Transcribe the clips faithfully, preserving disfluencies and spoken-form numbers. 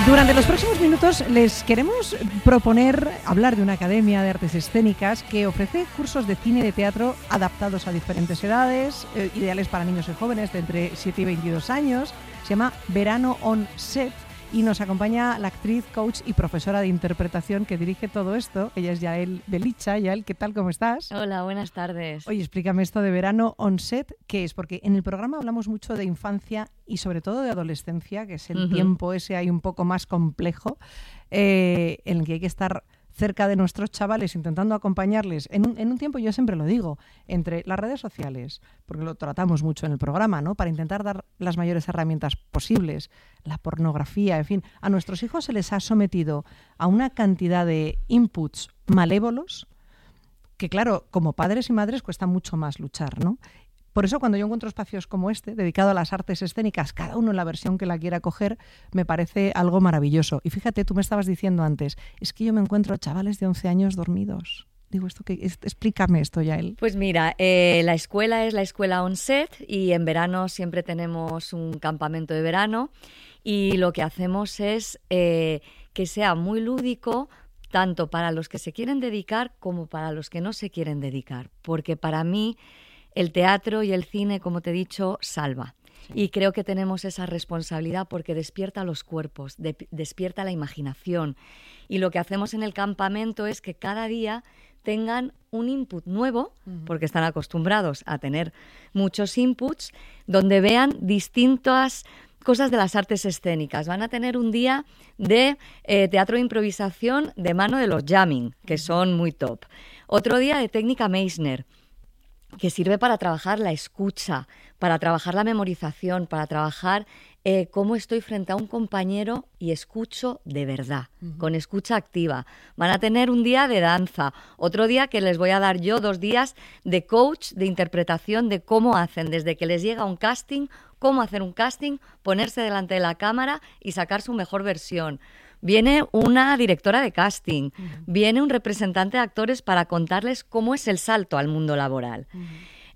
Durante los próximos minutos les queremos proponer hablar de una academia de artes escénicas que ofrece cursos de cine y de teatro adaptados a diferentes edades, eh, ideales para niños y jóvenes de entre siete y veintidós años. Se llama Verano On Set y nos acompaña la actriz, coach y profesora de interpretación que dirige todo esto. Ella es Yael Belicha. Yael, ¿qué tal? ¿Cómo estás? Hola, buenas tardes. Oye, explícame esto de Verano On Set, ¿qué es? Porque en el programa hablamos mucho de infancia y sobre todo de adolescencia, que es el uh-huh. tiempo ese ahí un poco más complejo, eh, en el que hay que estar cerca de nuestros chavales, intentando acompañarles en un, en un tiempo, yo siempre lo digo, entre las redes sociales, porque lo tratamos mucho en el programa, ¿no? Para intentar dar las mayores herramientas posibles, la pornografía, en fin, a nuestros hijos se les ha sometido a una cantidad de inputs malévolos que, claro, como padres y madres cuesta mucho más luchar, ¿no? Por eso cuando yo encuentro espacios como este, dedicado a las artes escénicas, cada uno en la versión que la quiera coger, me parece algo maravilloso. Y fíjate, tú me estabas diciendo antes, es que yo me encuentro a chavales de once años dormidos. Digo, esto que es, explícame esto, Yael. Pues mira, eh, la escuela es la escuela On Set y en verano siempre tenemos un campamento de verano y lo que hacemos es eh, que sea muy lúdico, tanto para los que se quieren dedicar como para los que no se quieren dedicar. Porque para mí el teatro y el cine, como te he dicho, salva. Sí. Y creo que tenemos esa responsabilidad porque despierta los cuerpos, de, despierta la imaginación. Y lo que hacemos en el campamento es que cada día tengan un input nuevo, uh-huh. porque están acostumbrados a tener muchos inputs, donde vean distintas cosas de las artes escénicas. Van a tener un día de eh, teatro de improvisación de mano de los jamming, que son muy top. Otro día de técnica Meissner, que sirve para trabajar la escucha, para trabajar la memorización, para trabajar eh, cómo estoy frente a un compañero y escucho de verdad, uh-huh. con escucha activa. Van a tener un día de danza, otro día que les voy a dar yo dos días de coach, de interpretación, de cómo hacen, desde que les llega un casting, cómo hacer un casting, ponerse delante de la cámara y sacar su mejor versión. Viene una directora de casting, uh-huh. viene un representante de actores para contarles cómo es el salto al mundo laboral. Uh-huh.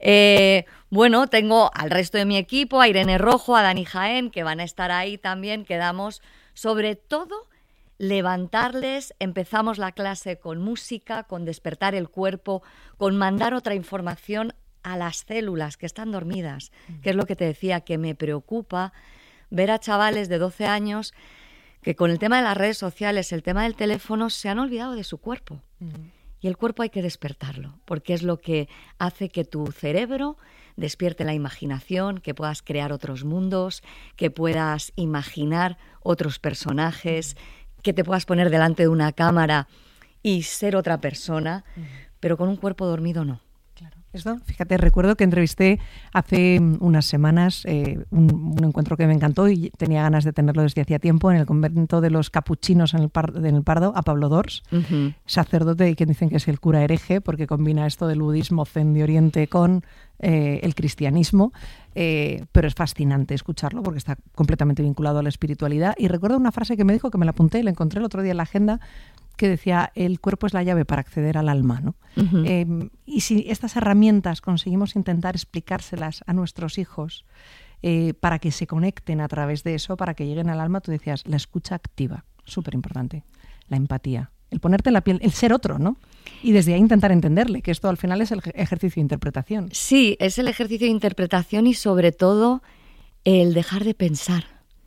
Eh, bueno, tengo al resto de mi equipo, a Irene Rojo, a Dani Jaén, que van a estar ahí también, que damos sobre todo levantarles. Empezamos la clase con música, con despertar el cuerpo, con mandar otra información a las células que están dormidas, uh-huh. que es lo que te decía, que me preocupa ver a chavales de doce años que con el tema de las redes sociales, el tema del teléfono, se han olvidado de su cuerpo. Uh-huh. Y el cuerpo hay que despertarlo, porque es lo que hace que tu cerebro despierte la imaginación, que puedas crear otros mundos, que puedas imaginar otros personajes, uh-huh. que te puedas poner delante de una cámara y ser otra persona, uh-huh. pero con un cuerpo dormido no. Esto, fíjate, recuerdo que entrevisté hace unas semanas eh, un, un encuentro que me encantó y tenía ganas de tenerlo desde hacía tiempo en el convento de los capuchinos en el, Par, en el Pardo, a Pablo Dors, uh-huh. sacerdote que dicen que es el cura hereje porque combina esto del budismo zen de Oriente con eh, el cristianismo, eh, pero es fascinante escucharlo porque está completamente vinculado a la espiritualidad. Y recuerdo una frase que me dijo, que me la apunté, la encontré el otro día en la agenda, que decía, el cuerpo es la llave para acceder al alma, ¿no? Uh-huh. Eh, y si estas herramientas conseguimos intentar explicárselas a nuestros hijos eh, para que se conecten a través de eso, para que lleguen al alma, tú decías, la escucha activa, súper importante, la empatía, el ponerte en la piel, el ser otro, ¿no? Y desde ahí intentar entenderle, que esto al final es el ejercicio de interpretación. Sí, es el ejercicio de interpretación y sobre todo el dejar de pensar.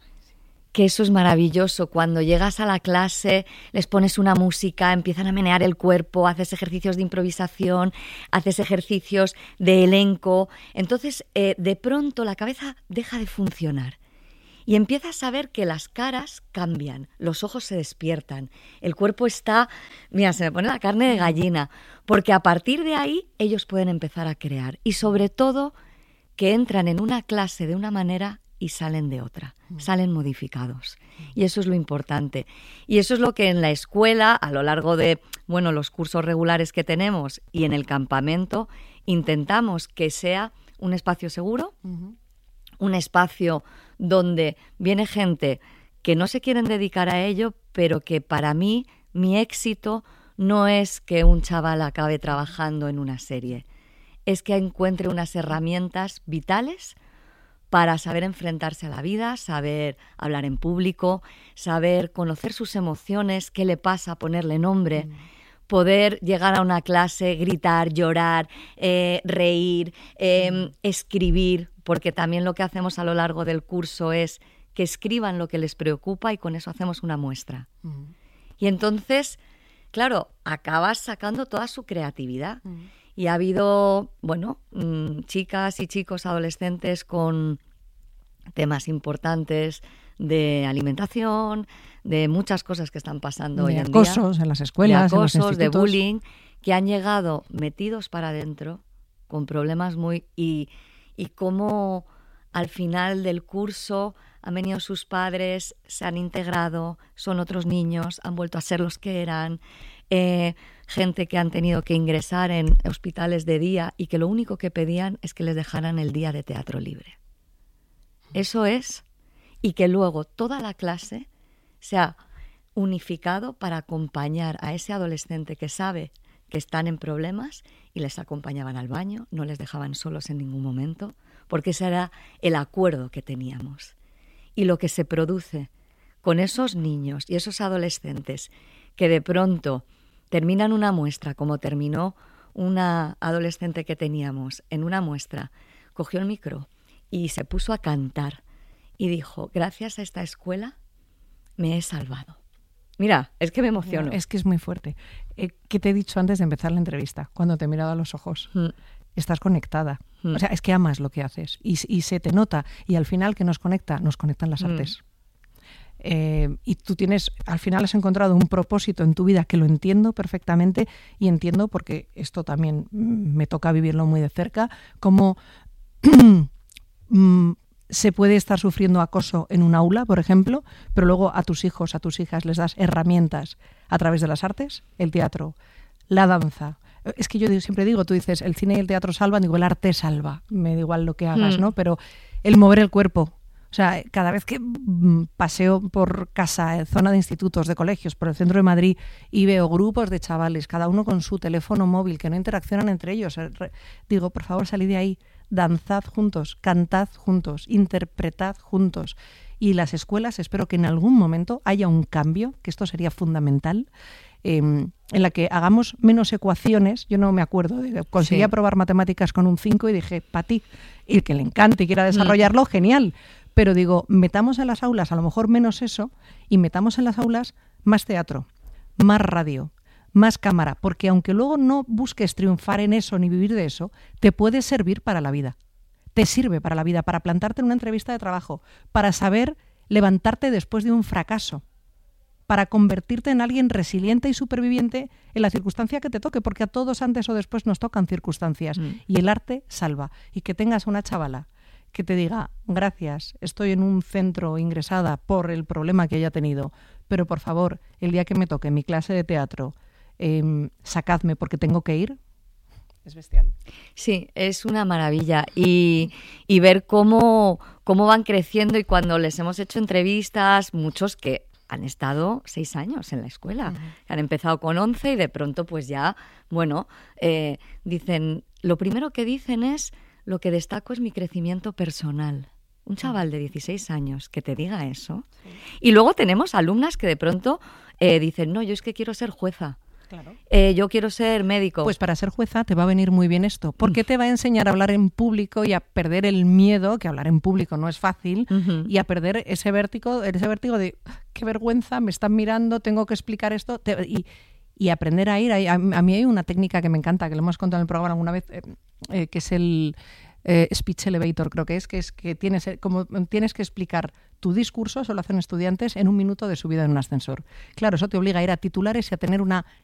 Que eso es maravilloso, cuando llegas a la clase, les pones una música, empiezan a menear el cuerpo, haces ejercicios de improvisación, haces ejercicios de elenco, entonces eh, de pronto la cabeza deja de funcionar y empiezas a ver que las caras cambian, los ojos se despiertan, el cuerpo está, mira, se me pone la carne de gallina, porque a partir de ahí ellos pueden empezar a crear y sobre todo que entran en una clase de una manera y salen de otra, salen modificados. Y eso es lo importante. Y eso es lo que en la escuela, a lo largo de bueno, los cursos regulares que tenemos y en el campamento, intentamos que sea un espacio seguro, uh-huh. un espacio donde viene gente que no se quieren dedicar a ello, pero que para mí, mi éxito no es que un chaval acabe trabajando en una serie, es que encuentre unas herramientas vitales para saber enfrentarse a la vida, saber hablar en público, saber conocer sus emociones, qué le pasa, ponerle nombre, mm. poder llegar a una clase, gritar, llorar, eh, reír, eh, mm. escribir, porque también lo que hacemos a lo largo del curso es que escriban lo que les preocupa y con eso hacemos una muestra. Mm. Y entonces, claro, acabas sacando toda su creatividad. Mm. Y ha habido, bueno, mmm, chicas y chicos adolescentes con temas importantes de alimentación, de muchas cosas que están pasando hoy en día. De acosos en las escuelas, de acosos, en los institutos. De bullying, que han llegado metidos para adentro con problemas muy... Y, y cómo al final del curso han venido sus padres, se han integrado, son otros niños, han vuelto a ser los que eran... Eh, gente que han tenido que ingresar en hospitales de día y que lo único que pedían es que les dejaran el día de teatro libre. Eso es, y que luego toda la clase se ha unificado para acompañar a ese adolescente que sabe que están en problemas y les acompañaban al baño, no les dejaban solos en ningún momento, porque ese era el acuerdo que teníamos. Y lo que se produce con esos niños y esos adolescentes que de pronto terminan una muestra, como terminó una adolescente que teníamos en una muestra, cogió el micro y se puso a cantar y dijo, gracias a esta escuela me he salvado. Mira, es que me emociono. Es que es muy fuerte. Eh, ¿Qué te he dicho antes de empezar la entrevista? Cuando te he mirado a los ojos. Mm. Estás conectada. Mm. O sea, es que amas lo que haces y, y se te nota. Y al final, ¿qué nos conecta? Nos conectan las artes. Mm. Eh, y tú tienes, al final has encontrado un propósito en tu vida que lo entiendo perfectamente y entiendo porque esto también me toca vivirlo muy de cerca, cómo se puede estar sufriendo acoso en un aula, por ejemplo, pero luego a tus hijos, a tus hijas les das herramientas a través de las artes, el teatro, la danza. Es que yo siempre digo, tú dices, el cine y el teatro salvan, digo, el arte salva, me da igual lo que hagas, mm. ¿no? Pero el mover el cuerpo. O sea, cada vez que paseo por casa, zona de institutos, de colegios, por el centro de Madrid y veo grupos de chavales, cada uno con su teléfono móvil, que no interaccionan entre ellos, digo, por favor, salid de ahí, danzad juntos, cantad juntos, interpretad juntos. Y las escuelas, espero que en algún momento haya un cambio, que esto sería fundamental, eh, en la que hagamos menos ecuaciones. Yo no me acuerdo, conseguí sí. aprobar matemáticas con un cinco y dije, para ti, y el que le encante y quiera desarrollarlo, mm. genial. Pero digo, metamos en las aulas a lo mejor menos eso y metamos en las aulas más teatro, más radio, más cámara, porque aunque luego no busques triunfar en eso ni vivir de eso, te puede servir para la vida. Te sirve para la vida, para plantarte en una entrevista de trabajo, para saber levantarte después de un fracaso, para convertirte en alguien resiliente y superviviente en la circunstancia que te toque, porque a todos antes o después nos tocan circunstancias mm. y el arte salva. Y que tengas una chavala que te diga, gracias, estoy en un centro ingresada por el problema que haya tenido, pero por favor, el día que me toque mi clase de teatro, eh, sacadme porque tengo que ir, es bestial. Sí, es una maravilla. Y, y ver cómo, cómo van creciendo, y cuando les hemos hecho entrevistas, muchos que han estado seis años en la escuela, uh-huh. han empezado con once y de pronto pues ya, bueno, eh, dicen, lo primero que dicen es, lo que destaco es mi crecimiento personal. Un chaval de dieciséis años que te diga eso. Sí. Y luego tenemos alumnas que de pronto eh, dicen, no, yo es que quiero ser jueza. Claro. Eh, yo quiero ser médico. Pues para ser jueza te va a venir muy bien esto, porque te va a enseñar a hablar en público y a perder el miedo, que hablar en público no es fácil, uh-huh. y a perder ese vértigo, ese vértigo de qué vergüenza, me están mirando, tengo que explicar esto. Te, y, y aprender a ir. A, a mí hay una técnica que me encanta, que lo hemos contado en el programa alguna vez, eh, eh, que es el eh, speech elevator, creo que es, que es que tienes, como tienes que explicar tu discurso, eso lo hacen estudiantes, en un minuto de subida en un ascensor. Claro, eso te obliga a ir a titulares y a tener una